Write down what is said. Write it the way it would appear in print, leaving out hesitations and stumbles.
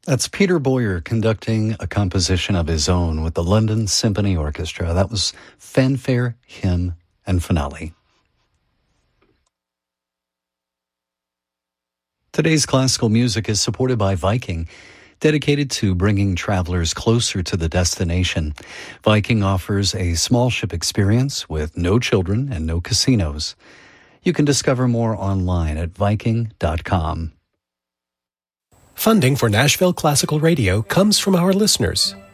That's Peter Boyer conducting a composition of his own with the London Symphony Orchestra. That was Fanfare, Hymn, and Finale. Today's classical music is supported by Viking, dedicated to bringing travelers closer to the destination. Viking offers a small ship experience with no children and no casinos. You can discover more online at Viking.com. Funding for Nashville Classical Radio comes from our listeners